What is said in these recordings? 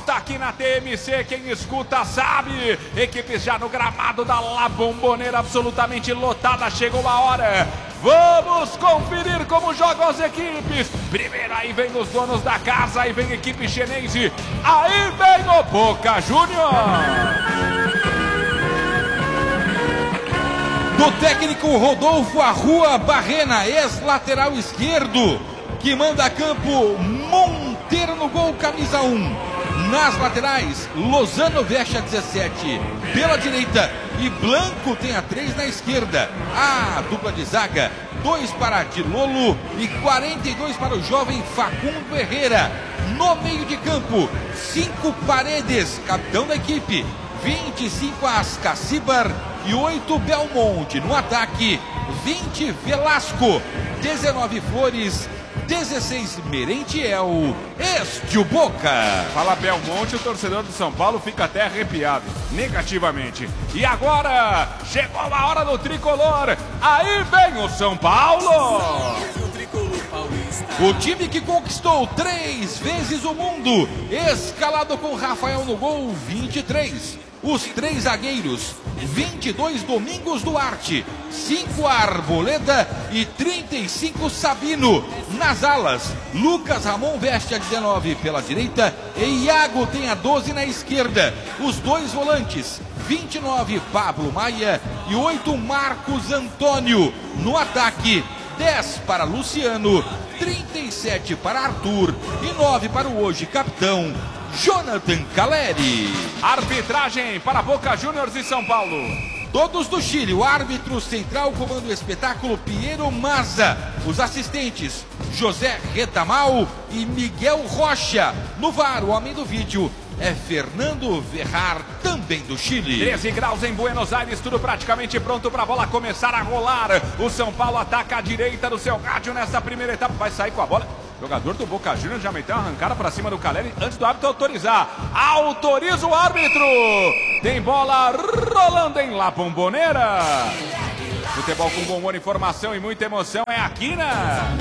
Volta aqui na TMC, quem escuta sabe. Equipes já no gramado da La Bombonera, absolutamente lotada. Chegou a hora. Vamos conferir como jogam as equipes. Primeiro aí vem os donos da casa, aí vem a equipe chinense. Aí vem o Boca Juniors. Do técnico Rodolfo Arrua Barrena, ex-lateral esquerdo, que manda a campo Monteiro no gol, camisa 1. Nas laterais, Lozano veste a 17 pela direita e Blanco tem a 3 na esquerda. A dupla de zaga, 2 para Dilolo e 42 para o jovem Facundo Herrera. No meio de campo, 5 Paredes, capitão da equipe, 25 Ascacibar e 8 Belmonte. No ataque, 20 Velasco, 19 Flores, 16 Merentiel. Este o Boca. Fala Belmonte, o torcedor do São Paulo fica até arrepiado, negativamente. E agora, chegou a hora do tricolor. Aí vem o São Paulo. O time que conquistou 3 vezes o mundo, escalado com Rafael no gol, 23. Os 3 zagueiros, 22 Domingos Duarte, 5 Arboleda e 35 Sabino. Nas alas, Lucas Ramon veste a 19 pela direita e Iago tem a 12 na esquerda. Os 2 volantes, 29 Pablo Maia e 8 Marcos Antônio. No ataque, 10 para Luciano, 37 para Arthur e 9 para o hoje capitão Jonathan Caleri. Arbitragem para Boca Juniors e São Paulo. Todos do Chile. O árbitro central comanda o espetáculo Piero Maza. Os assistentes José Retamal e Miguel Rocha. No VAR, o homem do vídeo é Fernando Verrar, também do Chile. 13 graus em Buenos Aires, tudo praticamente pronto para a bola começar a rolar. O São Paulo ataca a direita do seu rádio nessa primeira etapa. Vai sair com a bola. O jogador do Boca Juniors já meteu uma arrancada para cima do Caleri antes do árbitro autorizar. Autoriza o árbitro. Tem bola rolando em La Bombonera. Futebol com bom humor, informação e muita emoção é aqui, né?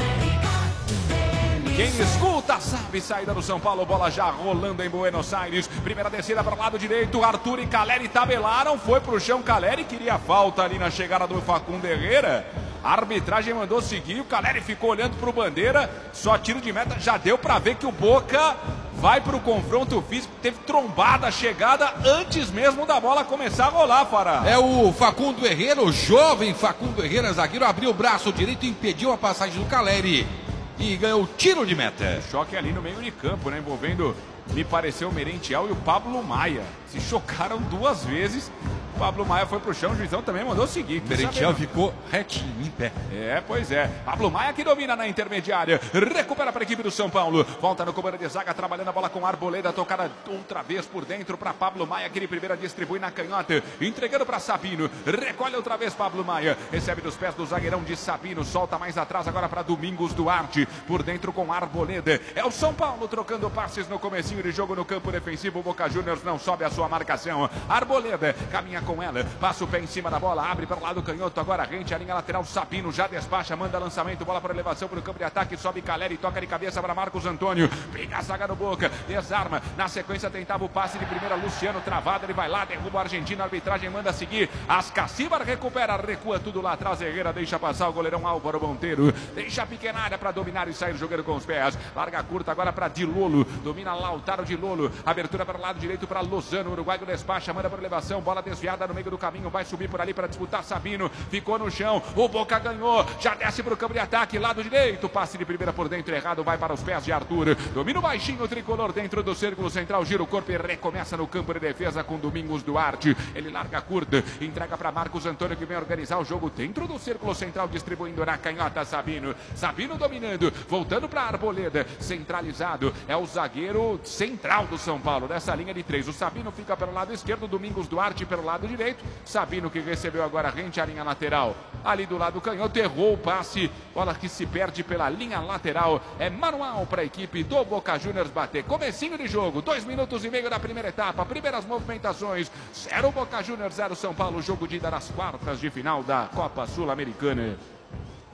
Quem escuta sabe, saída do São Paulo, bola já rolando em Buenos Aires. Primeira descida para o lado direito, Arthur e Caleri tabelaram, foi para o chão, Caleri queria falta ali na chegada do Facundo Herrera. A arbitragem mandou seguir, o Caleri ficou olhando para o bandeira, só tiro de meta, já deu para ver que o Boca vai para o confronto físico, teve trombada, chegada antes mesmo da bola começar a rolar, Fará. É o Facundo Herrera, o jovem Facundo Herrera, zagueiro, abriu o braço direito e impediu a passagem do Caleri. E ganhou tiro de meta. Choque ali no meio de campo, né? Envolvendo, me pareceu, o Merentiel e o Pablo Maia. Se chocaram 2 vezes. O Pablo Maia foi pro chão, o juizão também mandou seguir. Merentiel ficou retinho, em pé. É, pois é. Pablo Maia que domina na intermediária. Recupera para a equipe do São Paulo. Volta no comando de zaga, trabalhando a bola com Arboleda. Tocada outra vez por dentro para Pablo Maia, que ele primeiro distribui na canhota. Entregando para Sabino. Recolhe outra vez Pablo Maia. Recebe dos pés do zagueirão de Sabino. Solta mais atrás agora para Domingos Duarte. Por dentro com Arboleda. É o São Paulo trocando passes no comecinho de jogo no campo defensivo. O Boca Juniors não sobe a sua marcação. Arboleda caminha com ela, passa o pé em cima da bola, abre para o lado canhoto, agora rente a linha lateral, Sabino já despacha, manda lançamento, bola para elevação para o campo de ataque, sobe Caleri, toca de cabeça para Marcos Antônio, briga a zaga no Boca, desarma, na sequência tentava o passe de primeira, Luciano travado, ele vai lá, derruba o argentino, a arbitragem manda seguir, Ascacibar recupera, recua tudo lá atrás, Herrera deixa passar o goleirão Álvaro Monteiro, deixa a pequena área para dominar e sair jogando com os pés, larga curta agora para Dilolo, domina Lautaro Dilolo, abertura para o lado direito para Lozano, o uruguaio despacha, manda para elevação, bola desviada no meio do caminho, vai subir por ali para disputar Sabino, ficou no chão, o Boca ganhou, já desce para o campo de ataque, lado direito, passe de primeira por dentro, errado, vai para os pés de Arthur, domina o baixinho, o tricolor dentro do círculo central, gira o corpo e recomeça no campo de defesa com Domingos Duarte, ele larga curta, entrega para Marcos Antônio que vem organizar o jogo dentro do círculo central, distribuindo na canhota Sabino, Sabino dominando, voltando para Arboleda, centralizado, é o zagueiro central do São Paulo, dessa linha de 3, o Sabino fica pelo lado esquerdo, Domingos Duarte pelo lado direito, Sabino que recebeu agora rente à linha lateral, ali do lado canhoto, errou o passe, bola que se perde pela linha lateral, é manual para a equipe do Boca Juniors bater, comecinho de jogo, 2 minutos e meio da primeira etapa, primeiras movimentações, 0 Boca Juniors, 0 São Paulo, jogo de ida nas quartas de final da Copa Sul-Americana.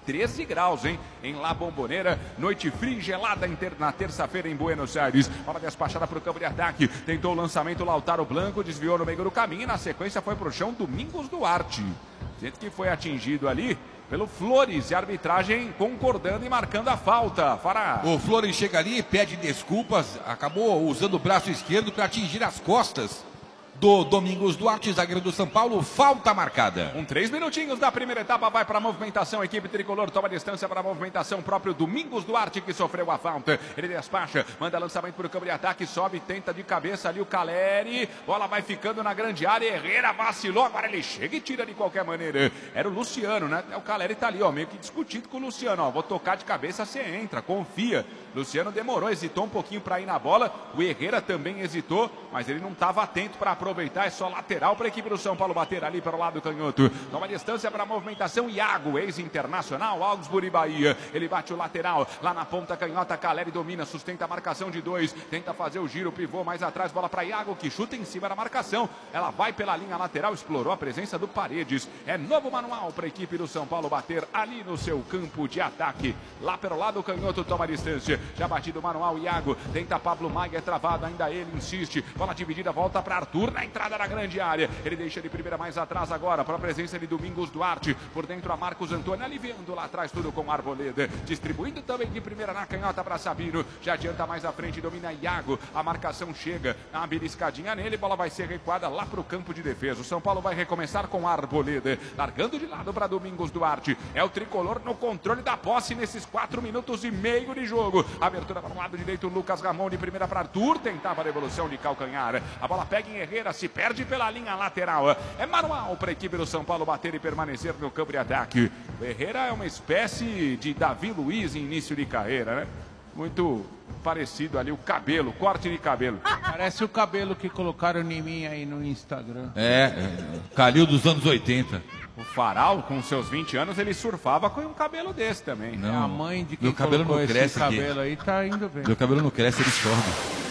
13 graus, hein? Em La Bombonera, noite fria e gelada na terça-feira em Buenos Aires. Bola despachada para o campo de ataque. Tentou o lançamento, Lautaro Blanco desviou no meio do caminho e na sequência foi para o chão Domingos Duarte. Gente que foi atingido ali pelo Flores e a arbitragem concordando e marcando a falta. Fará. O Flores chega ali, pede desculpas, acabou usando o braço esquerdo para atingir as costas do Domingos Duarte, zagueiro do São Paulo, falta marcada. 3 minutinhos da primeira etapa, vai para a movimentação, a equipe tricolor toma distância para a movimentação, próprio Domingos Duarte que sofreu a falta, ele despacha, manda lançamento para o campo de ataque, sobe, tenta de cabeça ali o Caleri, bola vai ficando na grande área, Herrera vacilou, agora ele chega e tira de qualquer maneira, era o Luciano, né? O Caleri tá ali, ó, meio que discutindo com o Luciano, ó, vou tocar de cabeça, você entra, confia. Luciano demorou, hesitou um pouquinho para ir na bola, o Herrera também hesitou, mas ele não estava atento para aproveitar, é só lateral para a equipe do São Paulo bater ali para o lado canhoto. Toma distância para a movimentação, Iago, ex-internacional, Augsburg e Bahia. Ele bate o lateral, lá na ponta canhota, Caleri domina, sustenta a marcação de 2, tenta fazer o giro, pivô mais atrás, bola para Iago, que chuta em cima da marcação. Ela vai pela linha lateral, explorou a presença do Paredes. É novo manual para a equipe do São Paulo bater ali no seu campo de ataque. Lá pelo lado canhoto, toma distância. Já batido o manual, Iago, tenta Pablo Maia, é travado, ainda ele insiste. Bola dividida, volta para Arthur na entrada da grande área. Ele deixa de primeira mais atrás agora para a presença de Domingos Duarte. Por dentro a Marcos Antônio, aliviando lá atrás tudo com Arboleda. Distribuindo também de primeira na canhota para Sabino. Já adianta mais à frente, domina Iago. A marcação chega, dá uma beliscadinha nele. Bola vai ser recuada lá para o campo de defesa. O São Paulo vai recomeçar com Arboleda. Largando de lado para Domingos Duarte. É o tricolor no controle da posse nesses 4 minutos e meio de jogo. Abertura para o lado direito, Lucas Ramon de primeira para Arthur. Tentava a devolução de calcanhar. A bola pega em Herrera, se perde pela linha lateral. É manual para a equipe do São Paulo bater e permanecer no campo de ataque. O Herrera é uma espécie de Davi Luiz em início de carreira, né? Muito parecido ali, o cabelo, corte de cabelo. Parece o cabelo que colocaram em mim aí no Instagram. Calil dos anos 80. O Farol, com seus 20 anos, ele surfava com um cabelo desse também. Não, a mãe de quem meu cabelo colocou não cresce esse cabelo aí tá indo bem. Meu cabelo não cresce, ele sobe.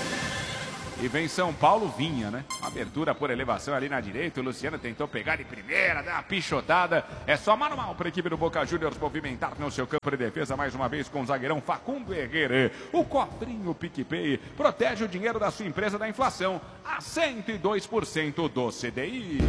E vem São Paulo, Vinha, né? Abertura por elevação ali na direita. O Luciano tentou pegar de primeira, dar uma pichotada. É só manual para a equipe do Boca Juniors movimentar no seu campo de defesa mais uma vez com o zagueirão Facundo Herrera. O cofrinho PicPay protege o dinheiro da sua empresa da inflação a 102% do CDI.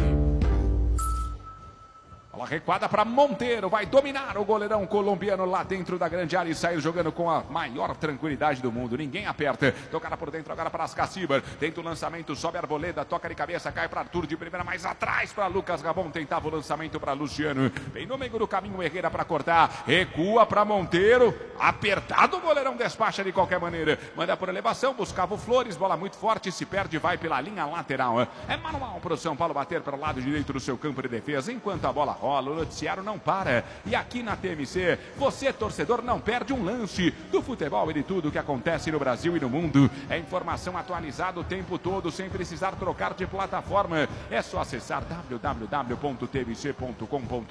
Bola recuada para Monteiro, vai dominar o goleirão colombiano lá dentro da grande área e sair jogando com a maior tranquilidade do mundo. Ninguém aperta, tocada por dentro agora para Ascacibar, tenta o lançamento, sobe a Arboleda, toca de cabeça, cai para Arthur de primeira, mais atrás para Lucas Gabon, tentava o lançamento para Luciano, vem no meio do caminho Herrera para cortar, recua para Monteiro, apertado o goleirão despacha de qualquer maneira, manda por elevação, buscava o Flores, bola muito forte, se perde, vai pela linha lateral. É manual para o São Paulo bater para o lado direito do seu campo de defesa, enquanto a bola rola, o noticiário não para. E aqui na TMC, você, torcedor, não perde um lance do futebol e de tudo que acontece no Brasil e no mundo. É informação atualizada o tempo todo, sem precisar trocar de plataforma. É só acessar www.tmc.com.br.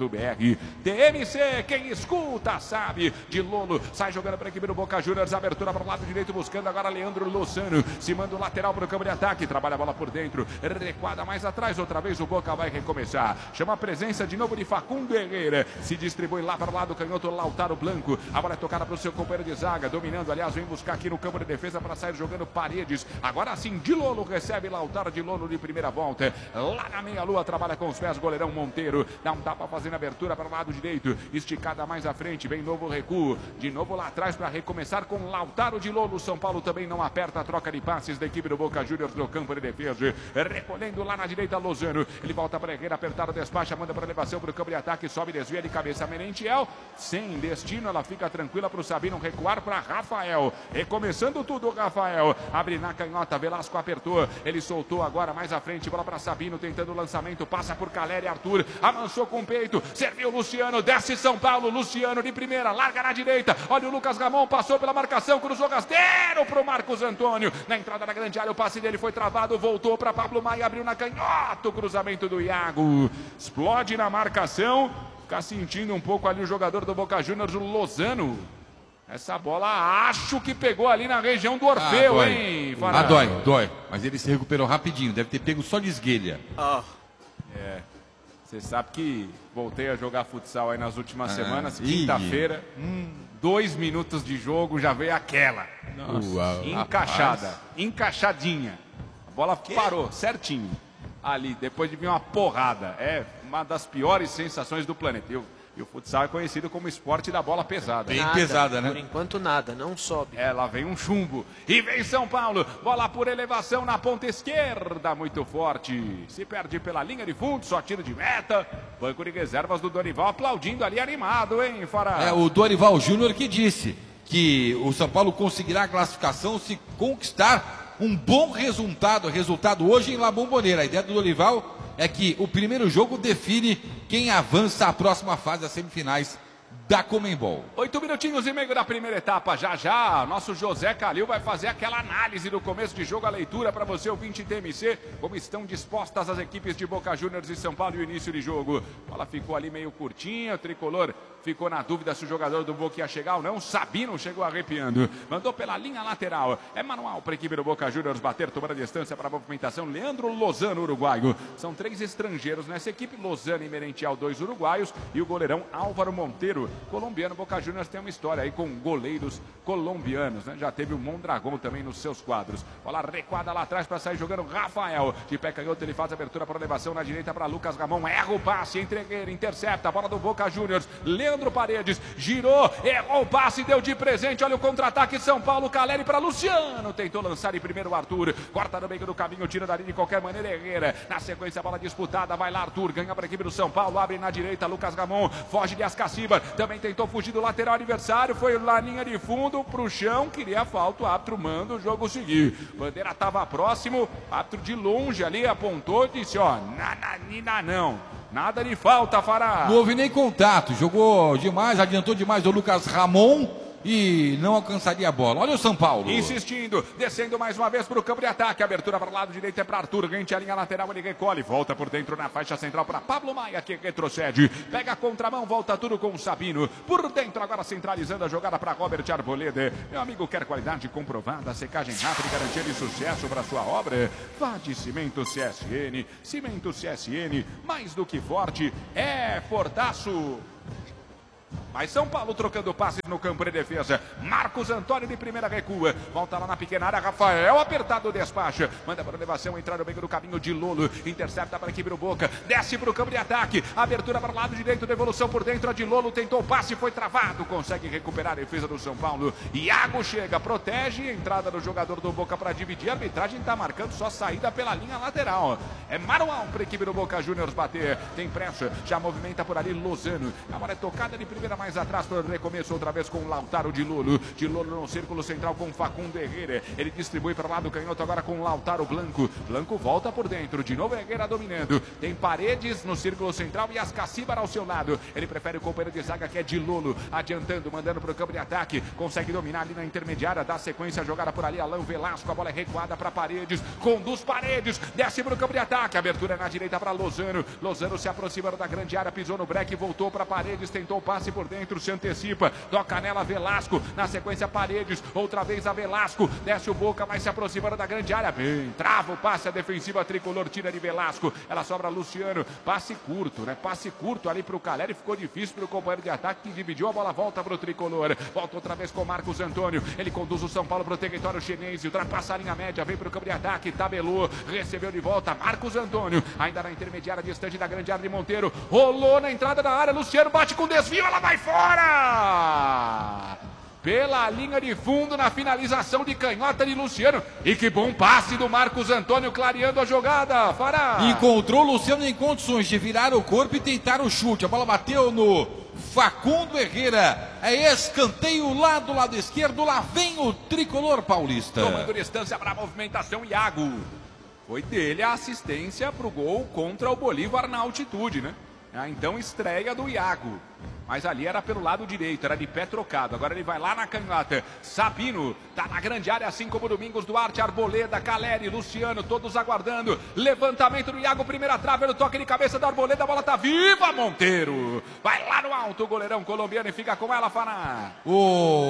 TMC, quem escuta sabe. De Lolo, sai jogando para a equipe do Boca Juniors, abertura para o lado direito, buscando agora Leandro Lozano. Se manda o lateral para o campo de ataque, trabalha a bola por dentro, recuada mais atrás, outra vez o Boca vai recomeçar. Chama a presença de novo de Facundo Herrera, se distribui lá para o lado canhoto, Lautaro Blanco, a bola é tocada para o seu companheiro de zaga, dominando, aliás, vem buscar aqui no campo de defesa para sair jogando Paredes, agora sim, de Lolo, recebe Lautaro de Lolo de primeira volta, lá na meia-lua, trabalha com os pés, goleirão Monteiro, dá um tapa fazendo abertura para o lado direito, esticada mais à frente, vem novo recuo, de novo lá atrás para recomeçar com Lautaro de Lolo, São Paulo também não aperta a troca de passes da equipe do Boca Juniors no campo de defesa, recolhendo lá na direita Lozano, ele volta para Herrera, apertado, despacha, manda para elevação para o campo de ataque, sobe, desvia de cabeça Merentiel, sem destino, ela fica tranquila para o Sabino recuar para Rafael, recomeçando tudo Rafael, abre na canhota, Velasco apertou, ele soltou agora mais à frente, bola para Sabino, tentando o lançamento, passa por Caleri, Arthur, amansou com o peito, serviu Luciano, desce São Paulo, Luciano de primeira, larga na direita, olha o Lucas Ramon, passou pela marcação, cruzou rasteiro para o Marcos Antônio, na entrada da grande área, o passe dele foi travado, voltou para Pablo Maia, abriu na canhota, o cruzamento do Iago, explode na marcação, fica sentindo um pouco ali o jogador do Boca Juniors, o Lozano. Essa bola acho que pegou ali na região do Orfeu, dói. hein, Fará? Dói. Mas ele se recuperou rapidinho, deve ter pego só de esguelha. Você sabe que voltei a jogar futsal aí nas últimas semanas, quinta-feira, 2 minutos de jogo, já veio aquela. Nossa, encaixada, encaixadinha. A bola parou certinho ali, depois de vir uma porrada. É uma das piores sensações do planeta. E o futsal é conhecido como esporte da bola pesada. Bem pesada, né? Por enquanto nada, não sobe. Lá vem um chumbo. E vem São Paulo. Bola por elevação na ponta esquerda. Muito forte. Se perde pela linha de fundo, só tiro de meta. Banco de reservas do Dorival aplaudindo ali, animado, hein, Fará? O Dorival Júnior que disse que o São Paulo conseguirá a classificação se conquistar um bom resultado hoje em La Bombonera. A ideia do Dorival é que o primeiro jogo define quem avança à próxima fase das semifinais da Conmebol. 8 minutinhos e meio da primeira etapa. Já, nosso José Calil vai fazer aquela análise do começo de jogo, a leitura para você, ouvinte TMC, como estão dispostas as equipes de Boca Juniors e São Paulo e o início de jogo. A bola ficou ali meio curtinha, o tricolor ficou na dúvida se o jogador do Boca ia chegar ou não. Sabino chegou arrepiando, mandou pela linha lateral. É manual para a equipe do Boca Juniors bater, tomando a distância para a movimentação. Leandro Lozano, uruguaio. São 3 estrangeiros nessa equipe, Lozano e Merentiel, 2 uruguaios, e o goleirão Álvaro Monteiro, colombiano. Boca Juniors tem uma história aí com goleiros colombianos, né? Já teve o Mondragão também nos seus quadros. Bola recuada lá atrás para sair jogando Rafael. De pé canhoto, ele faz a abertura para elevação na direita para Lucas Ramon. Erra o passe, entregueira, intercepta a bola do Boca Juniors. Leandro Paredes girou, errou o passe, deu de presente. Olha o contra-ataque São Paulo, Caleri para Luciano. Tentou lançar em primeiro o Arthur. Corta no meio do caminho, tira dali de qualquer maneira Herrera. Na sequência, a bola disputada. Vai lá Arthur, ganha para a equipe do São Paulo. Abre na direita, Lucas Ramon. Foge de Ascaciba. Também tentou fugir do lateral adversário. Foi na linha de fundo pro chão. Queria falta. O árbitro manda o jogo seguir. Bandeira estava próximo. Árbitro de longe ali apontou e disse: ó, nananina não. Nada de falta, Fará. Não houve nem contato, jogou demais, adiantou demais o Lucas Ramon e não alcançaria a bola. Olha o São Paulo. Insistindo, descendo mais uma vez para o campo de ataque. Abertura para o lado direito é para Arthur. Rente a linha lateral, ele recolhe. Volta por dentro na faixa central para Pablo Maia, que retrocede. Pega a contramão, volta tudo com o Sabino. Por dentro agora centralizando a jogada para Robert Arboleda. Meu amigo quer qualidade comprovada, secagem rápida e garantia de sucesso para sua obra? Vá de Cimento CSN. Cimento CSN, mais do que forte, é fortaço. Mas São Paulo trocando passes no campo de defesa. Marcos Antônio de primeira recua. Volta lá na pequena área. Rafael apertado despacha. Manda para a elevação. Entrar no meio do caminho de Lolo. Intercepta para a equipe do Boca. Desce para o campo de ataque. Abertura para o lado direito. Devolução por dentro. A de Lolo tentou o passe. Foi travado. Consegue recuperar a defesa do São Paulo. Iago chega. Protege. Entrada do jogador do Boca para dividir. A arbitragem está marcando só saída pela linha lateral. É manual para a equipe do Boca Juniors bater. Tem pressa. Já movimenta por ali Lozano. A bola é tocada de primeira mais atrás para o recomeço outra vez com o Lautaro de Lolo. De Lolo no círculo central com Facundo Herrera. Ele distribui para o lado canhoto agora com o Lautaro Blanco. Blanco volta por dentro. De novo Herrera dominando. Tem Paredes no círculo central e Ascacibar ao seu lado. Ele prefere o companheiro de zaga que é de Lolo. Adiantando, mandando para o campo de ataque. Consegue dominar ali na intermediária. Dá sequência, jogada por ali. Alain Velasco. A bola é recuada para Paredes. Conduz Paredes. Desce para o campo de ataque. Abertura na direita para Lozano. Lozano se aproxima da grande área. Pisou no break. Voltou para Paredes. Tentou o passe por dentro, se antecipa, toca nela Velasco, na sequência Paredes, outra vez a Velasco, desce o Boca, vai se aproximando da grande área, bem, trava o passe, a defensiva tricolor tira de Velasco, ela sobra Luciano, passe curto, né, passe curto ali pro Caleri, ficou difícil pro companheiro de ataque que dividiu, a bola volta pro tricolor, volta outra vez com Marcos Antônio, ele conduz o São Paulo pro território chinês, ultrapassa a linha média, vem pro campo de ataque, tabelou, recebeu de volta, Marcos Antônio, ainda na intermediária, distante da grande área de Monteiro, rolou na entrada da área, Luciano bate com desvio, ela vai fora! Pela linha de fundo na finalização de canhota de Luciano. E que bom passe do Marcos Antônio clareando a jogada. Fará. Encontrou o Luciano em condições de virar o corpo e tentar o chute. A bola bateu no Facundo Herrera. É escanteio lá do lado esquerdo. Lá vem o tricolor paulista. Tomando distância para a movimentação, Iago. Foi dele a assistência para o gol contra o Bolívar na altitude, né? Então estreia do Iago. Mas ali era pelo lado direito, era de pé trocado. Agora ele vai lá na canhota. Sabino tá na grande área, assim como Domingos Duarte, Arboleda, Caleri, Luciano, todos aguardando. Levantamento do Iago, primeira trave, no toque de cabeça da Arboleda, a bola tá viva, Monteiro. Vai lá no alto o goleirão colombiano e fica com ela, Fará. O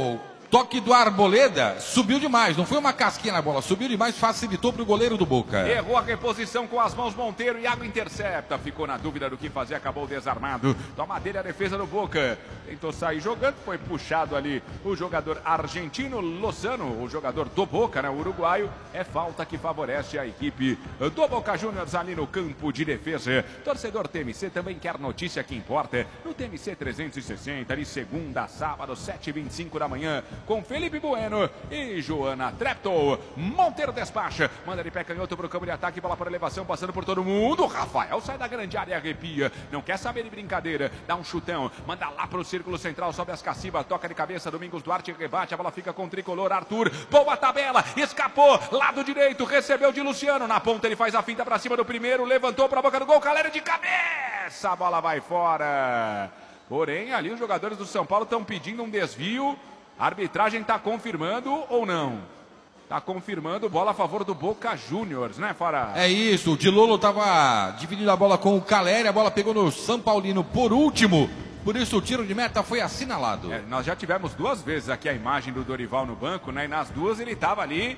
Toque do Arboleda, subiu demais, não foi uma casquinha na bola, subiu demais, facilitou para o goleiro do Boca. Errou a reposição com as mãos Monteiro, Iago intercepta, ficou na dúvida do que fazer, acabou desarmado. Toma dele a defesa do Boca, tentou sair jogando, foi puxado ali o jogador argentino Lozano, o jogador do Boca, né, o uruguaio. É falta que favorece a equipe do Boca Juniors ali no campo de defesa. Torcedor TMC também quer notícia que importa, no TMC 360, ali segunda a sábado, 7h25 da manhã. Com Felipe Bueno e Joana Treptow. Monteiro despacha, manda de pé canhoto para o campo de ataque, bola para elevação, passando por todo mundo. Rafael sai da grande área e arrepia, não quer saber de brincadeira, dá um chutão, manda lá para o círculo central, sobe as cacibas, toca de cabeça, Domingos Duarte rebate, a bola fica com o tricolor, Arthur, boa tabela, escapou, lado direito, recebeu de Luciano, na ponta ele faz a finta para cima do primeiro, levantou para a boca do gol, Caleri de cabeça, a bola vai fora. Porém, ali os jogadores do São Paulo estão pedindo um desvio. A arbitragem está confirmando ou não? Está confirmando, bola a favor do Boca Juniors, né, Fará? É isso, o Dilolo estava dividindo a bola com o Caleri, a bola pegou no São Paulino por último, por isso o tiro de meta foi assinalado. Nós já tivemos 2 vezes aqui a imagem do Dorival no banco, né, e nas 2 ele estava ali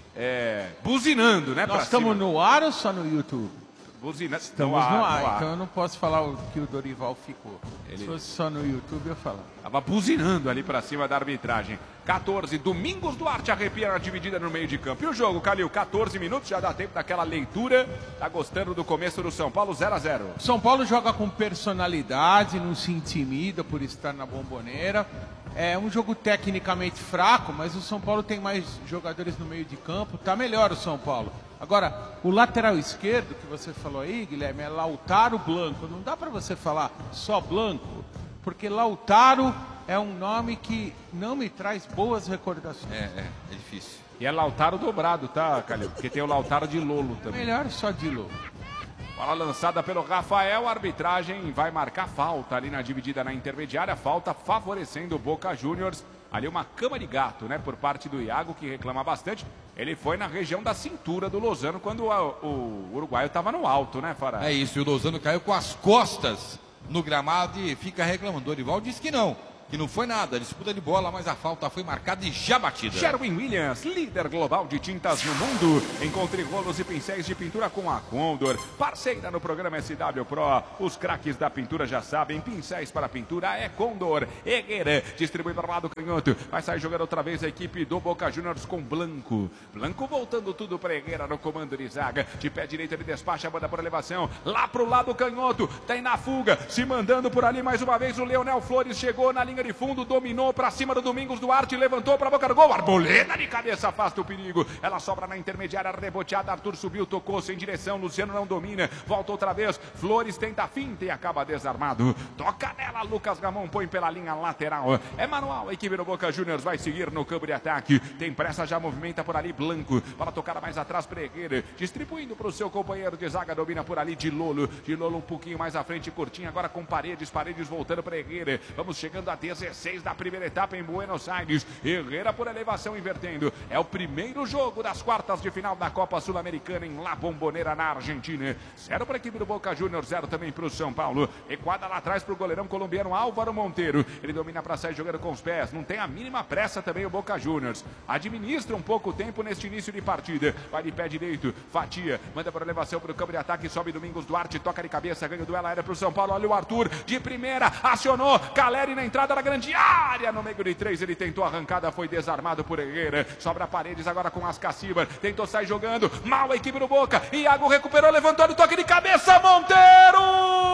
buzinando, né? Nós estamos no ar ou só no YouTube? Estamos no ar, então eu não posso falar o que o Dorival ficou. Se fosse só no YouTube, eu falava. Estava buzinando ali para cima da arbitragem. 14, Domingos Duarte arrepia na dividida no meio de campo. E o jogo, Calil, 14 minutos, já dá tempo daquela leitura. Tá gostando do começo do São Paulo, 0-0. São Paulo joga com personalidade, não se intimida por estar na Bombonera. É um jogo tecnicamente fraco, mas o São Paulo tem mais jogadores no meio de campo. Tá melhor o São Paulo. Agora, o lateral esquerdo que você falou aí, Guilherme, é Lautaro Blanco. Não dá para você falar só Blanco, porque Lautaro é um nome que não me traz boas recordações. É difícil. E é Lautaro dobrado, tá, Calil? Porque tem o Lautaro de Lolo também. Melhor só de Lolo. Bola lançada pelo Rafael, a arbitragem vai marcar falta ali na dividida na intermediária, falta favorecendo o Boca Juniors. Ali uma cama de gato, né, por parte do Iago, que reclama bastante. Ele foi na região da cintura do Lozano quando o uruguaio estava no alto, né, Fará? É isso, e o Lozano caiu com as costas no gramado e fica reclamando. Dorival disse que não foi nada, disputa de bola, mas a falta foi marcada e já batida. Sherwin Williams, líder global de tintas no mundo. Encontre rolos e pincéis de pintura com a Condor. Parceira no programa SW Pro. Os craques da pintura já sabem, pincéis para pintura é Condor. Herrera distribui para o lado canhoto. Vai sair jogando outra vez a equipe do Boca Juniors com Blanco. Blanco voltando tudo para Herrera no comando de zaga. De pé direito ele despacha a banda por elevação. Lá pro lado canhoto, tem na fuga, se mandando por ali mais uma vez o Leonel Flores. Chegou na linha de fundo, dominou para cima do Domingos Duarte, levantou para a boca do gol, Arboleda de cabeça afasta o perigo, ela sobra na intermediária, reboteada, Arthur subiu, tocou sem direção, Luciano não domina, volta outra vez, Flores tenta a finta e acaba desarmado, toca nela, Lucas Ramon põe pela linha lateral, é manual, a equipe do Boca Juniors vai seguir no campo de ataque, tem pressa, já movimenta por ali Blanco, para tocar mais atrás Pereira, distribuindo para o seu companheiro de zaga, domina por ali de Lolo um pouquinho mais à frente, curtinho agora com Paredes voltando Pereira, vamos chegando a 16 da primeira etapa em Buenos Aires. Herrera por elevação invertendo. É o primeiro jogo das quartas de final da Copa Sul-Americana em La Bombonera, na Argentina. 0 para a equipe do Boca Juniors, 0 também para o São Paulo. Equada lá atrás para o goleirão colombiano Álvaro Monteiro. Ele domina para sair jogando com os pés. Não tem a mínima pressa também o Boca Juniors. Administra um pouco o tempo neste início de partida. Vai de pé direito, fatia, manda para elevação para o campo de ataque, sobe Domingos Duarte, toca de cabeça, ganha o duelo aéreo para o São Paulo. Olha o Arthur de primeira, acionou, Caleri na entrada da grande área, no meio de 3 ele tentou a arrancada, foi desarmado por Herrera, sobra Paredes agora com as Cacibas, tentou sair jogando, mal a equipe do Boca, Iago recuperou, levantou no toque de cabeça, Monteiro!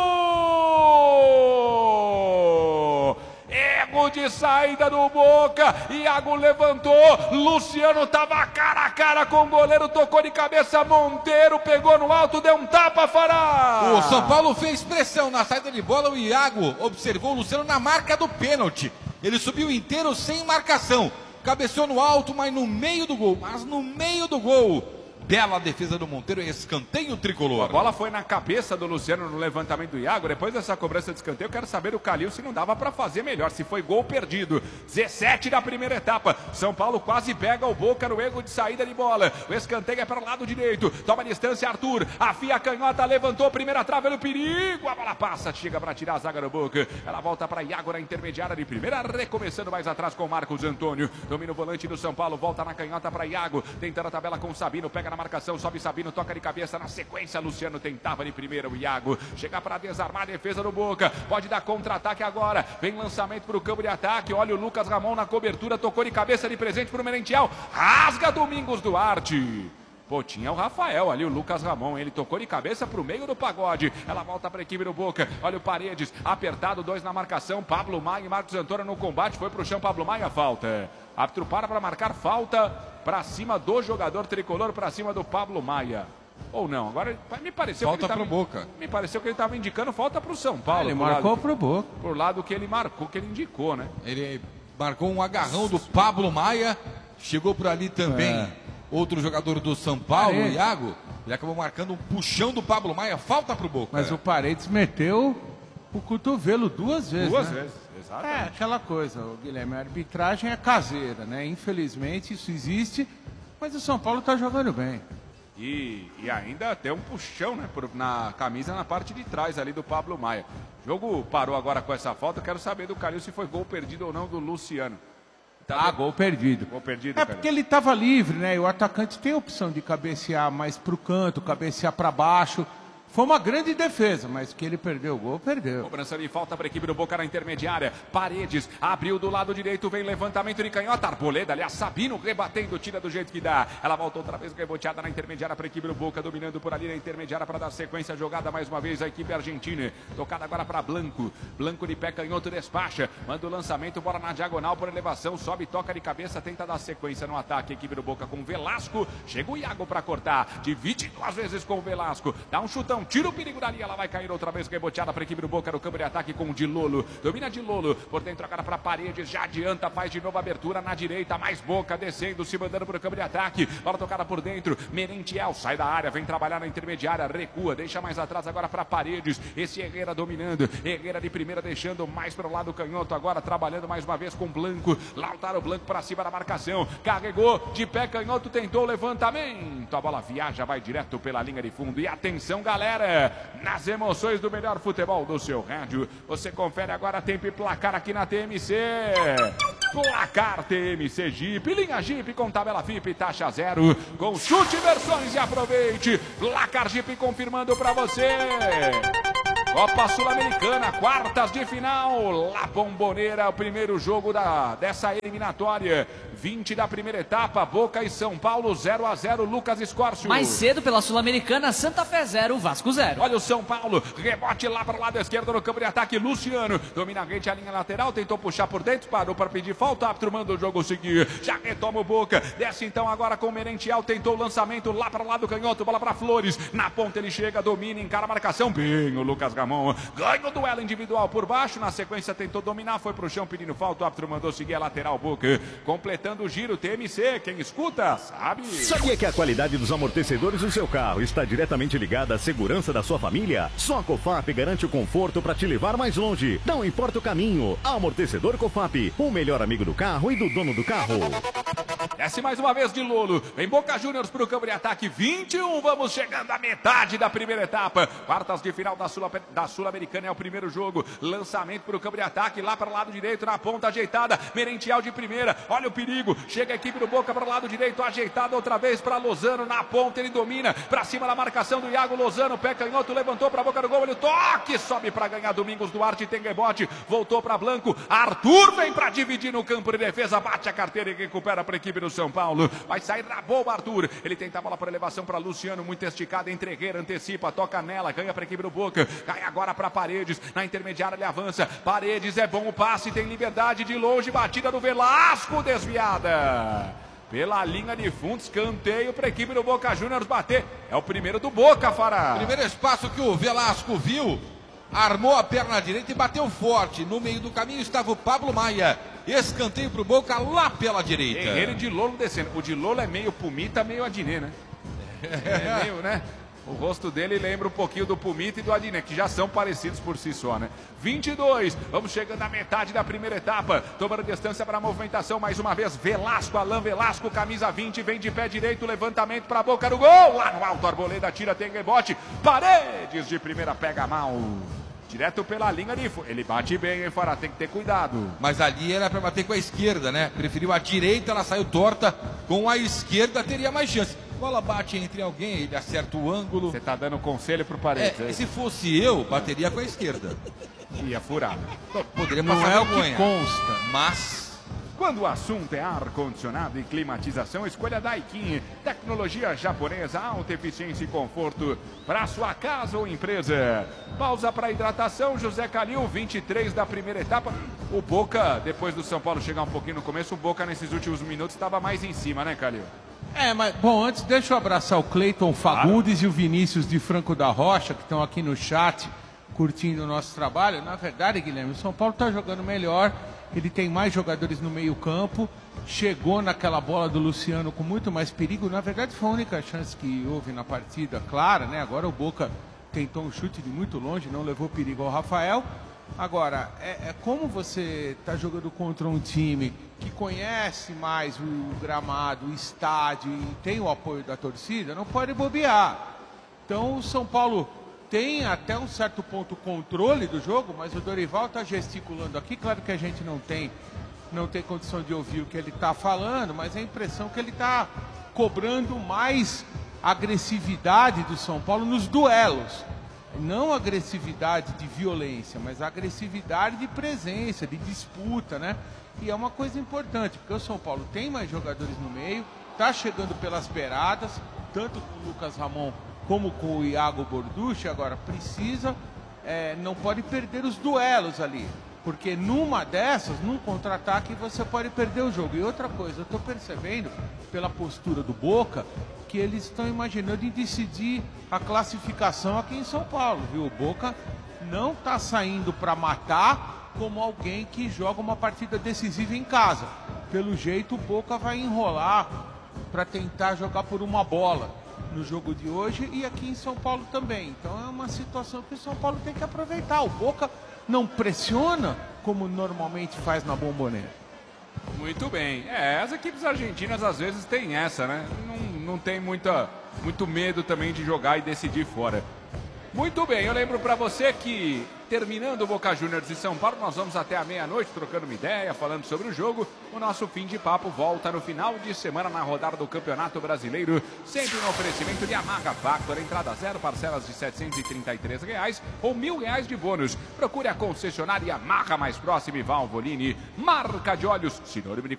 Erro de saída do Boca, Iago levantou, Luciano estava cara a cara com o goleiro, tocou de cabeça, Monteiro pegou no alto, deu um tapa, Fará! O São Paulo fez pressão na saída de bola, o Iago observou o Luciano na marca do pênalti, ele subiu inteiro sem marcação, cabeceou no alto, mas no meio do gol, Bela defesa do Monteiro, escanteio tricolor. A bola foi na cabeça do Luciano no levantamento do Iago. Depois dessa cobrança de escanteio, eu quero saber do Calil se não dava para fazer melhor, se foi gol perdido. 17 da primeira etapa. São Paulo quase pega o Boca no erro de saída de bola. O escanteio é para o lado direito. Toma distância Arthur. Afia a canhota, levantou, primeira trave, olha o perigo. A bola passa, chega para tirar a zaga do Boca. Ela volta para Iago na intermediária de primeira, recomeçando mais atrás com Marcos Antônio. Domina o volante do São Paulo, volta na canhota para Iago. Tentando a tabela com o Sabino, pega na marcação, sobe Sabino, toca de cabeça na sequência. Luciano tentava de primeira, o Iago chega para desarmar a defesa do Boca. Pode dar contra-ataque agora. Vem lançamento para o campo de ataque. Olha o Lucas Ramon na cobertura, tocou de cabeça de presente para o Merentiel. Rasga Domingos Duarte. Pô, tinha o Rafael ali, o Lucas Ramon, ele tocou de cabeça pro meio do pagode. Ela volta pra equipe do Boca, olha o Paredes, apertado, 2 na marcação. Pablo Maia e Marcos Antônio no combate, foi pro chão, Pablo Maia, falta. Árbitro para marcar falta pra cima do jogador tricolor, pra cima do Pablo Maia. Ou não, agora me pareceu falta que ele pro Boca. Me pareceu que ele estava indicando falta pro São Paulo. Ele marcou pro Boca. Por lado que ele marcou, que ele indicou, né? Ele marcou um agarrão do Pablo Maia, chegou por ali também. Outro jogador do São Paulo, o Iago, ele acabou marcando um puxão do Pablo Maia, falta pro Boca. Mas o Paredes meteu o cotovelo 2 vezes. 2 né? vezes, exatamente. É aquela coisa, Guilherme, a arbitragem é caseira, né? Infelizmente isso existe, mas o São Paulo tá jogando bem. E ainda tem um puxão, né, na camisa na parte de trás ali do Pablo Maia. O jogo parou agora com essa falta, eu quero saber do Calil se foi gol perdido ou não do Luciano. Gol perdido. Gol perdido, é porque ele estava livre, né? E o atacante tem a opção de cabecear mais para o canto, cabecear para baixo. Foi uma grande defesa, mas que ele perdeu o gol, perdeu. Cobrança de falta para a equipe do Boca na intermediária. Paredes abriu do lado direito, vem levantamento de canhota. Arboleda, aliás, Sabino rebatendo, tira do jeito que dá. Ela volta outra vez reboteada na intermediária para a equipe do Boca, dominando por ali na intermediária para dar sequência. Jogada mais uma vez a equipe argentina. Tocada agora para Blanco. Blanco de pé canhoto despacha. Manda o lançamento, bola na diagonal por elevação. Sobe, toca de cabeça, tenta dar sequência no ataque. A equipe do Boca com Velasco. Chega o Iago para cortar. Divide 2 vezes com o Velasco. Dá um chutão. Tira o perigo dali, ela vai cair outra vez, reboteada para a equipe do Boca no campo de ataque com o Dilolo. Domina Dilolo, por dentro agora para Paredes, já adianta, faz de novo a abertura na direita, mais Boca descendo, se mandando para o campo de ataque. Bola tocada por dentro, Merentiel sai da área, vem trabalhar na intermediária, recua, deixa mais atrás agora para Paredes. Esse Herrera dominando, Herrera de primeira deixando mais para o lado canhoto, agora trabalhando mais uma vez com Blanco. Lautaro Blanco para cima da marcação, carregou de pé canhoto, tentou o levantamento. A bola viaja, vai direto pela linha de fundo. E atenção, galera! Nas emoções do melhor futebol do seu rádio, você confere agora tempo e placar aqui na TMC. Placar TMC Jeep, linha Jeep com tabela FIP, taxa 0. Consulte versões e aproveite. Placar Jeep confirmando para você. Copa Sul-Americana, quartas de final, La Bombonera, o primeiro jogo dessa eliminatória. 20 da primeira etapa, Boca e São Paulo 0-0, Lucas Escórcio. Mais cedo pela Sul-Americana, Santa Fé 0, Vasco 0. Olha o São Paulo, rebote lá para o lado esquerdo no campo de ataque, Luciano, domina a rede, a linha lateral, tentou puxar por dentro, parou para pedir falta, árbitro manda o jogo seguir, já retoma o Boca, desce então agora com o Merentiel, tentou o lançamento lá para o lado canhoto, bola para Flores, na ponta ele chega, domina, encara a marcação, bem o Lucas Ramon, ganha o duelo individual por baixo, na sequência tentou dominar, foi para o chão pedindo falta, o árbitro mandou seguir a lateral, Boca, completando o giro, TMC, quem escuta, sabe. Sabia que a qualidade dos amortecedores do seu carro está diretamente ligada à segurança da sua família? Só a Cofap garante o conforto para te levar mais longe. Não importa o caminho. Amortecedor Cofap, o melhor amigo do carro e do dono do carro. Desce mais uma vez de Lolo. Vem Boca Juniors para o campo de ataque. 21, vamos chegando à metade da primeira etapa. Quartas de final da Sul-Americana é o primeiro jogo. Lançamento para o campo de ataque, lá para o lado direito, na ponta ajeitada. Merentiel de primeira, olha o perigo. Chega a equipe do Boca para o lado direito, ajeitada outra vez para Lozano. Na ponta ele domina, para cima da marcação do Iago. Lozano, pé canhoto, levantou para a boca do gol. Ele toque, sobe para ganhar. Domingos Duarte tem rebote, voltou para Blanco. Arthur vem para dividir no campo de defesa, bate a carteira e recupera para a equipe do São Paulo. Vai sair na boa, Arthur. Ele tenta a bola para elevação para Luciano, muito esticada, entregueira, antecipa, toca nela, ganha para a equipe do Boca. Cai agora para Paredes, na intermediária ele avança. Paredes é bom o passe, tem liberdade de longe, batida do Velasco, desviada pela linha de fundo, escanteio para a equipe do Boca Juniors bater. É o primeiro do Boca, Fará. Primeiro espaço que o Velasco viu, armou a perna direita e bateu forte. No meio do caminho estava o Pablo Maia. Escanteio para o Boca lá pela direita. Herrera e Dilolo descendo. O Dilolo é meio Pumita, meio Adnet, né? É meio, né? O rosto dele lembra um pouquinho do Pumita e do Adnet, que já são parecidos por si só, né? 22, vamos chegando à metade da primeira etapa. Tomando distância para a movimentação, mais uma vez, Velasco, Alain Velasco, camisa 20, vem de pé direito, levantamento para a boca do gol. Lá no alto, Arboleda tira, tem rebote. Paredes de primeira, pega mal. Direto pela linha de... Ele bate bem, hein, Fará? Tem que ter cuidado. Mas ali era para bater com a esquerda, né? Preferiu a direita, ela saiu torta. Com a esquerda teria mais chance. A bola bate entre alguém, ele acerta o ângulo. Você tá dando conselho pro Paredes. Se fosse eu, bateria com a esquerda. Ia furar. Poderia Não passar é o vergonha. que consta. Mas... Quando o assunto é ar-condicionado e climatização, escolha Daikin. Tecnologia japonesa, alta eficiência e conforto para sua casa ou empresa. Pausa para hidratação, José Calil, 23 da primeira etapa. O Boca, depois do São Paulo chegar um pouquinho no começo, o Boca nesses últimos minutos estava mais em cima, né, Calil? Mas, bom, antes deixa eu abraçar o Cleiton Fagundes e o Vinícius de Franco da Rocha, que estão aqui no chat, curtindo o nosso trabalho. Na verdade, Guilherme, o São Paulo está jogando melhor. Ele tem mais jogadores no meio campo, chegou naquela bola do Luciano com muito mais perigo. Na verdade, foi a única chance que houve na partida, clara, né? Agora o Boca tentou um chute de muito longe, não levou perigo ao Rafael. Agora, como você está jogando contra um time que conhece mais o gramado, o estádio e tem o apoio da torcida, não pode bobear. Então o São Paulo tem até um certo ponto controle do jogo, mas o Dorival está gesticulando aqui. Claro que a gente não tem condição de ouvir o que ele está falando, mas a impressão que ele está cobrando mais agressividade do São Paulo nos duelos. Não agressividade de violência, mas agressividade de presença, de disputa, né? E é uma coisa importante, porque o São Paulo tem mais jogadores no meio, está chegando pelas beiradas, tanto com o Lucas Ramon como com o Iago Borducci. Agora precisa, não pode perder os duelos ali, porque numa dessas, num contra-ataque, você pode perder o jogo. E outra coisa, eu estou percebendo pela postura do Boca que eles estão imaginando em decidir a classificação aqui em São Paulo, viu? O Boca não está saindo para matar como alguém que joga uma partida decisiva em casa. Pelo jeito, o Boca vai enrolar para tentar jogar por uma bola no jogo de hoje e aqui em São Paulo também. Então é uma situação que o São Paulo tem que aproveitar. O Boca não pressiona como normalmente faz na Bombonera. Muito bem. As equipes argentinas às vezes têm essa, né? Não tem muito medo também de jogar e decidir fora. Muito bem, eu lembro para você que terminando o Boca Juniors de São Paulo, nós vamos até a meia-noite trocando uma ideia, falando sobre o jogo. O nosso fim de papo volta no final de semana na rodada do Campeonato Brasileiro, sempre no oferecimento de Yamaha Factor, entrada zero, parcelas de R$ 733 ou R$ 1.000 de bônus. Procure a concessionária Yamaha mais próxima e Valvoline, marca de olhos, sinônimo de